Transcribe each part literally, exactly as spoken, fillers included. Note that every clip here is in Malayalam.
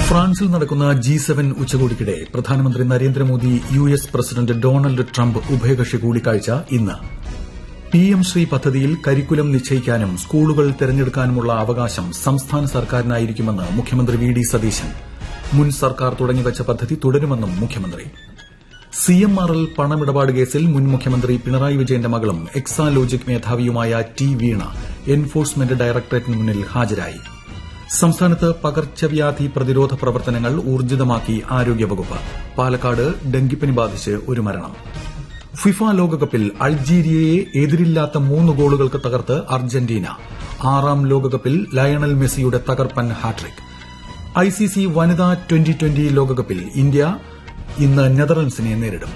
ഫ്രാൻസിൽ നടക്കുന്ന ജി സെവൻ ഉച്ചകോടിക്കിടെ പ്രധാനമന്ത്രി Narendra Modi U S president Donald Trump ഉഭയകക്ഷി കൂടിക്കാഴ്ച ഇന്ന്. പിഎം ശ്രീ പദ്ധതിയിൽ കരിക്കുലം നിശ്ചയിക്കാനും സ്കൂളുകൾ തെരഞ്ഞെടുക്കാനുമുള്ള അവകാശം സംസ്ഥാന സർക്കാരിനായിരിക്കുമെന്ന് മുഖ്യമന്ത്രി വി ഡി സതീശൻ. മുൻ സർക്കാർ തുടങ്ങിവച്ച പദ്ധതി തുടരുമെന്നും മുഖ്യമന്ത്രി. സി എം ആർ എൽ പണമിടപാട് കേസിൽ മുൻ മുഖ്യമന്ത്രി പിണറായി വിജയന്റെ മകളും എക്സാലോജിക് മേധാവിയുമായ ടി വീണ എൻഫോഴ്സ്മെന്റ് ഡയറക്ടറേറ്റിന് മുന്നിൽ ഹാജരായി. സംസ്ഥാനത്ത് പകർച്ചവ്യാധി പ്രതിരോധ പ്രവർത്തനങ്ങൾ ഊർജിതമാക്കി ആരോഗ്യവകുപ്പ്. പാലക്കാട് ഡെങ്കിപ്പനി ബാധിച്ച് ഒരു മരണം. ഫിഫ ലോകകപ്പിൽ അൾജീരിയയെ എതിരില്ലാത്ത മൂന്ന് ഗോളുകൾക്ക് തകർത്ത് അർജന്റീന. ആറാം ലോകകപ്പിൽ ലയണൽ മെസ്സിയുടെ തകർപ്പൻ ഹാട്രിക്. ഐസിസി വനിതാ ട്വന്റി ട്വന്റി ലോകകപ്പിൽ ഇന്ത്യ ഇന്ന് നെതർലൻഡ്സിനെ നേരിടും.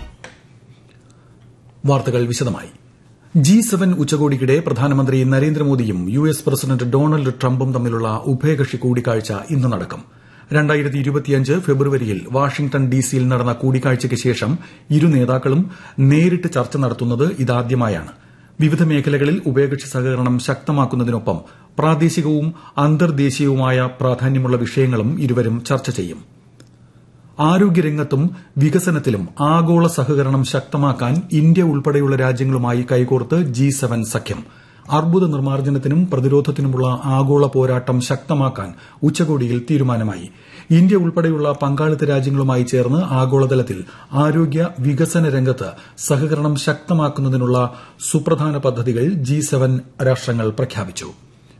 വാർത്തകൾ വിശദമായി. ജി സെവൻ ഉച്ചകോടിക്കിടെ പ്രധാനമന്ത്രി നരേന്ദ്രമോദിയും യു എസ് പ്രസിഡന്റ് ഡൊണാൾഡ് ട്രംപും തമ്മിലുള്ള ഉഭയകക്ഷി കൂടിക്കാഴ്ച ഇന്ന് നടക്കും. രണ്ടായിരത്തി ഇരുപത്തിയഞ്ച് ഫെബ്രുവരിയിൽ വാഷിംഗ്ടൺ ഡിസിയിൽ നടന്ന കൂടിക്കാഴ്ചയ്ക്ക് ശേഷം ഇരു നേതാക്കളും നേരിട്ട് ചർച്ച നടത്തുന്നത് ഇതാദ്യമായാണ്. വിവിധ മേഖലകളിൽ ഉഭയകക്ഷി സഹകരണം ശക്തമാക്കുന്നതിനൊപ്പം പ്രാദേശികവും അന്തർദേശീയവുമായ പ്രാധാന്യമുള്ള വിഷയങ്ങളും ഇരുവരും ചർച്ച ചെയ്യും. ആരോഗ്യരംഗത്തും വികസനത്തിലും ആഗോള സഹകരണം ശക്തമാക്കാൻ ഇന്ത്യ ഉൾപ്പെടെയുള്ള രാജ്യങ്ങളുമായി കൈകോർത്ത് ജി സെവൻ സഖ്യം. അർബുദ നിർമ്മാർജ്ജനത്തിനും പ്രതിരോധത്തിനുമുള്ള ആഗോള പോരാട്ടം ശക്തമാക്കാൻ ഉച്ചകോടിയിൽ തീരുമാനമായി. ഇന്ത്യ ഉൾപ്പെടെയുള്ള പങ്കാളിത്ത രാജ്യങ്ങളുമായി ചേർന്ന് ആഗോളതലത്തിൽ ആരോഗ്യ വികസന രംഗത്ത് സഹകരണം ശക്തമാക്കുന്നതിനുള്ള സുപ്രധാന പദ്ധതികൾ ജി സെവൻ രാഷ്ട്രങ്ങൾ പ്രഖ്യാപിച്ചു.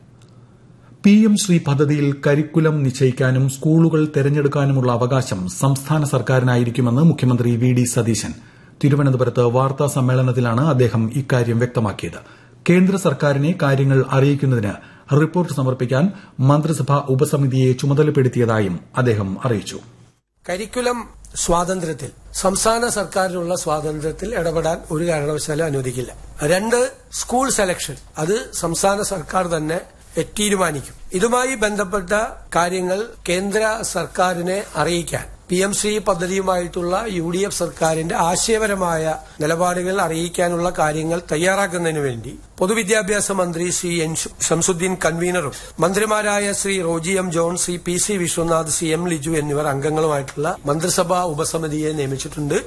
പിഎം ശ്രീ പദ്ധതിയിൽ കരിക്കുലം നിശ്ചയിക്കാനും സ്കൂളുകൾ തെരഞ്ഞെടുക്കാനുമുള്ള അവകാശം സംസ്ഥാന സർക്കാരിനായിരിക്കുമെന്ന് മുഖ്യമന്ത്രി വി ഡി സതീശൻ. തിരുവനന്തപുരത്ത് വാർത്താ സമ്മേളനത്തിലാണ് അദ്ദേഹം ഇക്കാര്യം വ്യക്തമാക്കിയത്. കേന്ദ്ര സർക്കാരിനെ കാര്യങ്ങൾ അറിയിക്കുന്നതിന് റിപ്പോർട്ട് സമർപ്പിക്കാൻ മന്ത്രിസഭാ ഉപസമിതിയെ ചുമതലപ്പെടുത്തിയതായും അദ്ദേഹം അറിയിച്ചു. കരിക്കുലം സ്വാതന്ത്ര്യത്തിൽ സംസ്ഥാന സർക്കാരിനുള്ള സ്വാതന്ത്ര്യത്തിൽ ഇടപെടാൻ ഒരു കാരണവശാലും അനുവദിക്കില്ല. രണ്ട്, സ്കൂൾ സെലക്ഷൻ അത് സംസ്ഥാന സർക്കാർ തന്നെ തീരുമാനിക്കും. ഇതുമായി ബന്ധപ്പെട്ട കാര്യങ്ങൾ കേന്ദ്ര സർക്കാരിനെ അറിയിക്കാൻ P M Shri പദ്ധതിയുമായിട്ടുള്ള U D F സർക്കാരിന്റെ ആശയപരമായ നിലപാടുകൾ അറിയിക്കാനുള്ള കാര്യങ്ങൾ തയ്യാറാക്കുന്നതിന് വേണ്ടി പൊതുവിദ്യാഭ്യാസ മന്ത്രി ശ്രീ എൻ ഷംസുദ്ദീൻ കൺവീനറും മന്ത്രിമാരായ Shri Roji M John, Shri P C Vishwanath, C M Liju എന്നിവർ അംഗങ്ങളുമായിട്ടുള്ള മന്ത്രിസഭാ ഉപസമിതിയെ നിയമിച്ചിട്ടുണ്ട്.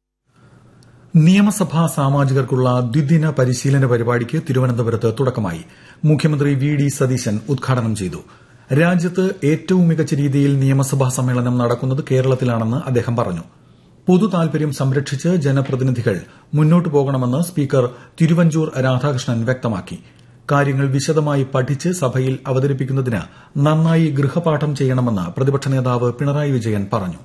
നിയമസഭാ സാമാജികർക്കുള്ള ദ്വിദിന പരിശീലന പരിപാടിക്ക് തിരുവനന്തപുരത്ത് തുടക്കമായി. മുഖ്യമന്ത്രി വി ഡി സതീശൻ ഉദ്ഘാടനം ചെയ്തു. രാജ്യത്ത് ഏറ്റവും മികച്ച രീതിയിൽ നിയമസഭാ സമ്മേളനം നടക്കുന്നത് കേരളത്തിലാണെന്ന് അദ്ദേഹം പറഞ്ഞു. പൊതു താൽപര്യം സംരക്ഷിച്ച് ജനപ്രതിനിധികൾ മുന്നോട്ടു പോകണമെന്ന് സ്പീക്കർ തിരുവഞ്ചൂർ രാധാകൃഷ്ണൻ വ്യക്തമാക്കി. കാര്യങ്ങൾ വിശദമായി പഠിച്ച് സഭയിൽ അവതരിപ്പിക്കുന്നതിന് നന്നായി ഗൃഹപാഠം ചെയ്യണമെന്ന് പ്രതിപക്ഷ നേതാവ് പിണറായി വിജയൻ പറഞ്ഞു.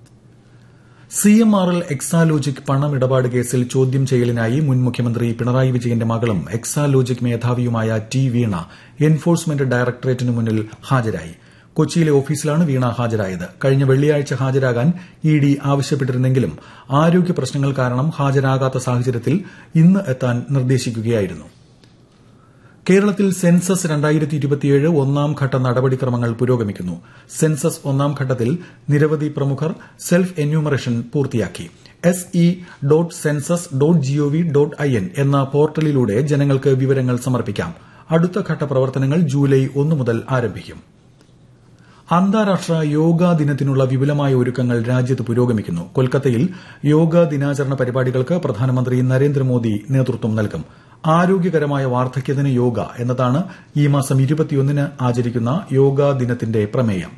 C M R L Exalogic പണമിടപാട് കേസിൽ ചോദ്യം ചെയ്യലിനായി മുൻ മുഖ്യമന്ത്രി പിണറായി വിജയന്റെ മകളും എക്സാലോജിക് മേധാവിയുമായ ടി വീണ എൻഫോഴ്സ്മെന്റ് ഡയറക്ടറേറ്റിന് മുന്നിൽ ഹാജരായി. കൊച്ചിയിലെ ഓഫീസിലാണ് വീണ ഹാജരായത്. കഴിഞ്ഞ വെള്ളിയാഴ്ച ഹാജരാകാൻ ഇ ഡി ആവശ്യപ്പെട്ടിരുന്നെങ്കിലും ആരോഗ്യ പ്രശ്നങ്ങൾ കാരണം ഹാജരാകാത്ത സാഹചര്യത്തിൽ ഇന്ന് എത്താൻ നിർദ്ദേശിക്കുകയായിരുന്നു. കേരളത്തിൽ സെൻസസ് രണ്ടായിരത്തി ഇരുപത്തിയേഴ് ഒന്നാം ഘട്ട നടപടിക്രമങ്ങൾ പുരോഗമിക്കുന്നു. സെൻസസ് ഒന്നാം ഘട്ടത്തിൽ നിരവധി പ്രമുഖർ സെൽഫ് എന്യൂമറേഷൻ പൂർത്തിയാക്കി. S E dot census dot G O V dot I N എന്ന പോർട്ടലിലൂടെ ജനങ്ങൾക്ക് വിവരങ്ങൾ സമർപ്പിക്കാം. അടുത്ത ഘട്ട പ്രവർത്തനങ്ങൾ ജൂലൈ ഒന്ന് മുതൽ ആരംഭിക്കും. അന്താരാഷ്ട്ര യോഗാ ദിനത്തിനുള്ള വിപുലമായ ഒരുക്കങ്ങൾ രാജ്യത്ത് പുരോഗമിക്കുന്നു. കൊൽക്കത്തയിൽ യോഗാ ദിനാചരണ പരിപാടികൾക്ക് പ്രധാനമന്ത്രി നരേന്ദ്രമോദി നേതൃത്വം നൽകും. ആരോഗ്യകരമായ വാർദ്ധക്യത്തിന് യോഗ എന്നതാണ് ഈ മാസം ഇരുപത്തിയൊന്നിന് ആചരിക്കുന്ന യോഗാ ദിനത്തിന്റെ പ്രമേയം.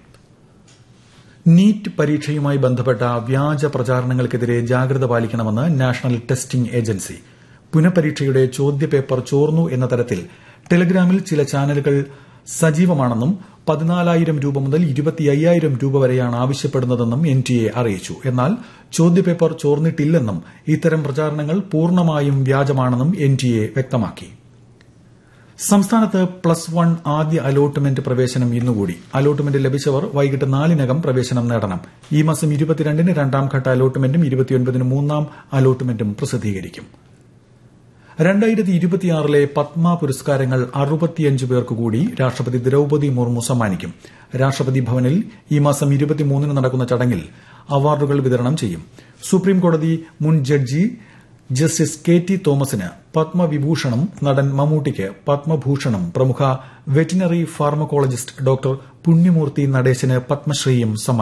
നീറ്റ് പരീക്ഷയുമായി ബന്ധപ്പെട്ട വ്യാജ പ്രചാരണങ്ങൾക്കെതിരെ ജാഗ്രത പാലിക്കണമെന്ന് നാഷണൽ ടെസ്റ്റിംഗ് ഏജൻസി. പുനഃപരീക്ഷയുടെ ചോദ്യപേപ്പർ ചോർന്നു എന്ന തരത്തിൽ ടെലഗ്രാമിൽ ചില ചാനലുകൾ സജീവമാണെന്നും പതിനാലായിരം രൂപ മുതൽ ഇരുപത്തി അയ്യായിരം രൂപ വരെയാണ് ആവശ്യപ്പെടുന്നതെന്നും എൻ ടി എ അറിയിച്ചു. എന്നാൽ ചോദ്യപേപ്പർ ചോർന്നിട്ടില്ലെന്നും ഇത്തരം പ്രചാരണങ്ങൾ പൂർണ്ണമായും വ്യാജമാണെന്നും എൻ ടി എ വ്യക്തമാക്കി. സംസ്ഥാനത്ത് പ്ലസ് വൺ ആദ്യ അലോട്ട്മെന്റ് പ്രവേശനം ഇന്നുകൂടി. അലോട്ട്മെന്റ് ലഭിച്ചവർ വൈകിട്ട് നാലിനകം പ്രവേശനം നേടണം. ഈ മാസം ഇരുപത്തിരണ്ടിന് രണ്ടാം ഘട്ട അലോട്ട്മെന്റും ഇരുപത്തിയൊൻപതിന് മൂന്നാം അലോട്ട്മെന്റും പ്രസിദ്ധീകരിക്കും. രണ്ടായിരത്തി ഇരുപത്തിയാറിലെ പത്മ പുരസ്കാരങ്ങൾ അറുപത്തിയഞ്ച് പേർക്ക് കൂടി രാഷ്ട്രപതി ദ്രൌപദി മുർമു സമ്മാനിക്കും. രാഷ്ട്രപതി ഭവനിൽ ഈ മാസം ഇരുപത്തിമൂന്നിന് നടക്കുന്ന ചടങ്ങിൽ അവാർഡുകൾ വിതരണം ചെയ്യും. സുപ്രീംകോടതി മുൻ ജഡ്ജി ജസ്റ്റിസ് കെ ടി തോമസിന് പത്മവിഭൂഷണും നടൻ മമ്മൂട്ടിക്ക് പത്മഭൂഷണും പ്രമുഖ വെറ്റിനറി ഫാർമക്കോളജിസ്റ്റ് ഡോക്ടർ പുണ്യമൂർത്തി നടേശന് പത്മശ്രീയും സമ്മാനിക്കും.